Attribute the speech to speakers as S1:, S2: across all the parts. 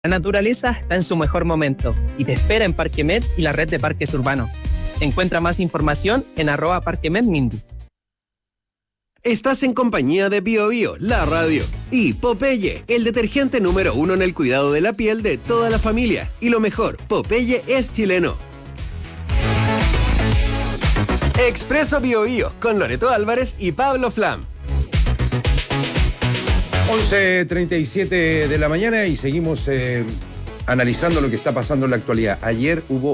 S1: La naturaleza está en su mejor momento y te espera en Parque Med y la red de parques urbanos. Encuentra más información en @parquemedmindy.
S2: Estás en compañía de BioBio, la radio, y Popeye, el detergente número 1 en el cuidado de la piel de toda la familia. Y lo mejor, Popeye es chileno. Expreso BioBio, con Loreto Álvarez y Pablo Flam.
S3: 11:37 de la mañana y seguimos analizando lo que está pasando en la actualidad. Ayer hubo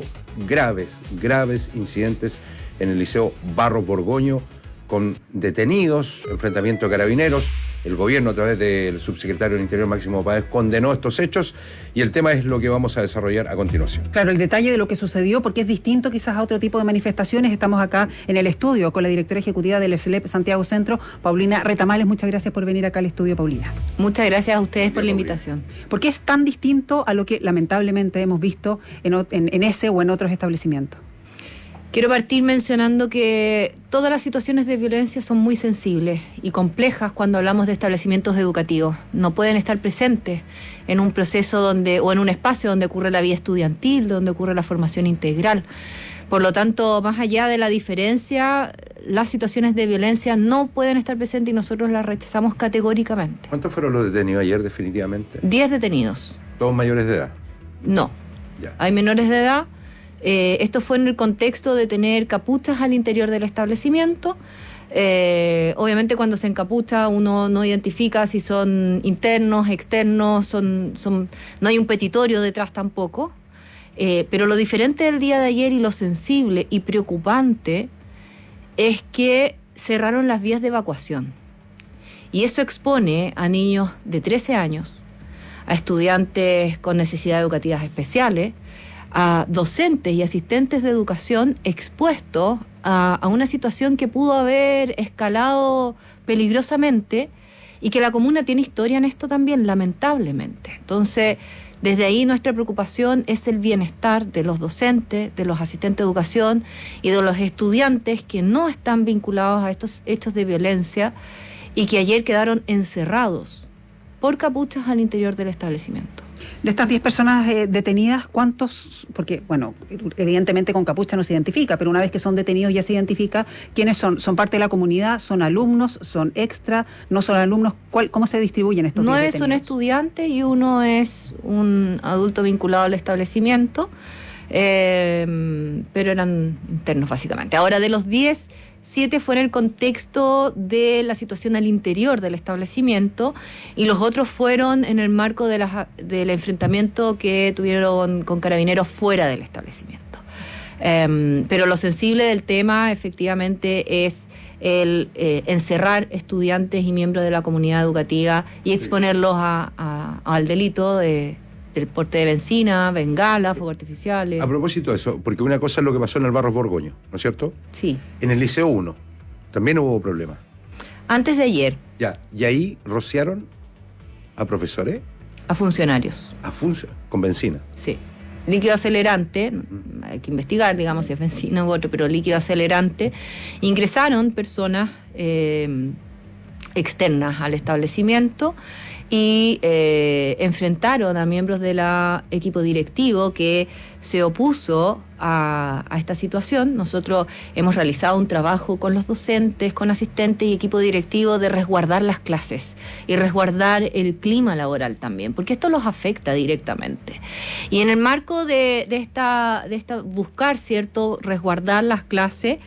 S3: graves incidentes en el Liceo Barros Borgoño con detenidos, enfrentamiento de carabineros. El gobierno, a través del subsecretario del Interior, Máximo Páez, condenó estos hechos y el tema es lo que vamos a desarrollar a continuación.
S4: Claro, el detalle de lo que sucedió, porque es distinto quizás a otro tipo de manifestaciones. Estamos acá en el estudio con la directora ejecutiva del ESLEP Santiago Centro, Paulina Retamales. Muchas gracias por venir acá al estudio, Paulina.
S5: Muchas gracias a ustedes por la invitación.
S4: ¿Por qué es tan distinto a lo que lamentablemente hemos visto en ese o en otros establecimientos?
S5: Quiero partir mencionando que todas las situaciones de violencia son muy sensibles y complejas cuando hablamos de establecimientos educativos. No pueden estar presentes en un proceso o en un espacio donde ocurre la vida estudiantil, donde ocurre la formación integral. Por lo tanto, más allá de la diferencia, las situaciones de violencia no pueden estar presentes y nosotros las rechazamos categóricamente.
S3: ¿Cuántos fueron los detenidos ayer, definitivamente?
S5: 10 detenidos.
S3: ¿Todos mayores de edad?
S5: No.
S3: Ya.
S5: Hay menores de edad. Esto fue en el contexto de tener capuchas al interior del establecimiento. Obviamente cuando se encapucha uno no identifica si son internos, externos, no hay un petitorio detrás tampoco. Pero lo diferente del día de ayer y lo sensible y preocupante es que cerraron las vías de evacuación. Y eso expone a niños de 13 años, a estudiantes con necesidades educativas especiales, a docentes y asistentes de educación expuestos a una situación que pudo haber escalado peligrosamente y que la comuna tiene historia en esto también, lamentablemente. Entonces, desde ahí nuestra preocupación es el bienestar de los docentes, de los asistentes de educación y de los estudiantes que no están vinculados a estos hechos de violencia y que ayer quedaron encerrados por capuchas al interior del establecimiento.
S4: De estas 10 personas detenidas, ¿cuántos? Porque, bueno, evidentemente con capucha no se identifica, pero una vez que son detenidos ya se identifica quiénes son. ¿Son parte de la comunidad? ¿Son alumnos? ¿Son extra? ¿No son alumnos? ¿Cómo se distribuyen estos 10 detenidos?
S5: 9 son estudiantes y uno es un adulto vinculado al establecimiento, pero eran internos básicamente. Ahora, de los 10, 7 fue en el contexto de la situación al interior del establecimiento y los otros fueron en el marco del enfrentamiento que tuvieron con carabineros fuera del establecimiento. Pero lo sensible del tema efectivamente es el encerrar estudiantes y miembros de la comunidad educativa y exponerlos al delito del porte de benzina, bengalas, fuegos artificiales.
S3: A propósito de eso, porque una cosa es lo que pasó en el Barros Borgoño, ¿no es cierto?
S5: Sí.
S3: En el Liceo 1 también hubo problemas.
S5: Antes de ayer.
S3: Ya, y ahí rociaron a profesores.
S5: A funcionarios.
S3: Con benzina.
S5: Sí. Líquido acelerante, hay que investigar, digamos, si es benzina u otro, pero líquido acelerante. Ingresaron personas externas al establecimiento y enfrentaron a miembros del equipo directivo que se opuso a esta situación. Nosotros hemos realizado un trabajo con los docentes, con asistentes y equipo directivo de resguardar las clases y resguardar el clima laboral también, porque esto los afecta directamente. Y en el marco de esta buscar, ¿cierto?, resguardar las clases,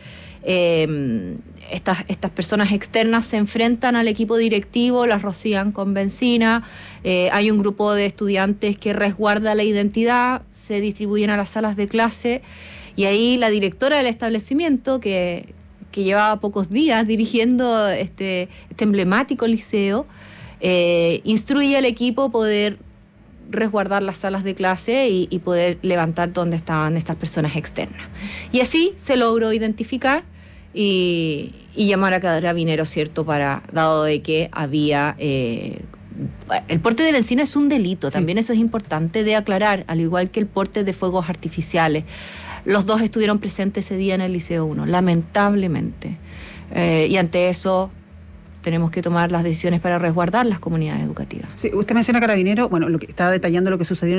S5: estas personas externas se enfrentan al equipo directivo, las rocían con benzina, hay un grupo de estudiantes que resguarda la identidad, se distribuyen a las salas de clase y ahí la directora del establecimiento que llevaba pocos días dirigiendo este emblemático liceo, instruye al equipo poder resguardar las salas de clase y poder levantar donde estaban estas personas externas. Y así se logró identificar y llamar a carabineros, ¿cierto?, dado de que había... el porte de benzina es un delito, también eso es importante de aclarar, al igual que el porte de fuegos artificiales. Los dos estuvieron presentes ese día en el Liceo 1, lamentablemente. Y ante eso tenemos que tomar las decisiones para resguardar las comunidades educativas.
S4: Sí, usted menciona Carabineros, bueno, lo que estaba detallando lo que sucedió